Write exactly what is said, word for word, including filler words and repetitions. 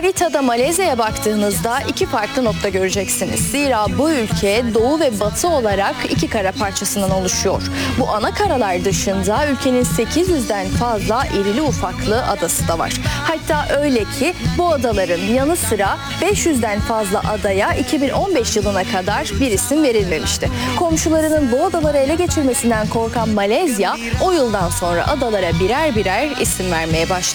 Haritada Malezya'ya baktığınızda iki farklı nokta göreceksiniz. Zira bu ülke doğu ve batı olarak iki kara parçasından oluşuyor. Bu ana karalar dışında ülkenin sekiz yüzden fazla irili ufaklı adası da var. Hatta öyle ki bu adaların yanı sıra beş yüzden fazla adaya iki bin on beş yılına kadar bir isim verilmemişti. Komşularının bu adaları ele geçirmesinden korkan Malezya o yıldan sonra adalara birer birer isim vermeye başladı.